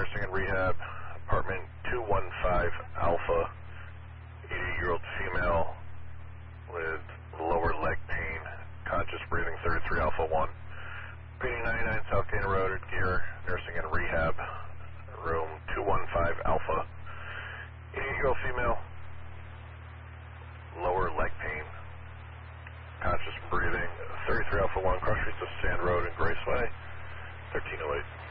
nursing and rehab, apartment 215 Alpha, 88-year-old female with lower leg pain, conscious breathing, 33 Alpha 1. Painting 99 South Dana Road at Gear, nursing and rehab, room 215 Alpha, 88-year-old female, lower leg pain, conscious breathing, 33 Alpha 1, cross streets of Sand Road and Graceway, 1308.